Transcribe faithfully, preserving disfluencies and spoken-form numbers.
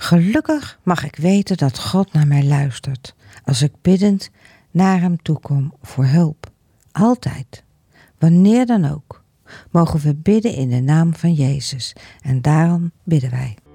Gelukkig mag ik weten dat God naar mij luistert, als ik biddend naar hem toekom voor hulp. Altijd, wanneer dan ook, mogen we bidden in de naam van Jezus en daarom bidden wij.